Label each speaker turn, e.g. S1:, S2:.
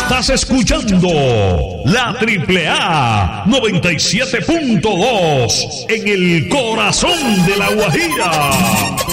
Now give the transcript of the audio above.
S1: Estás escuchando la Triple A 97.2 en el corazón de La Guajira.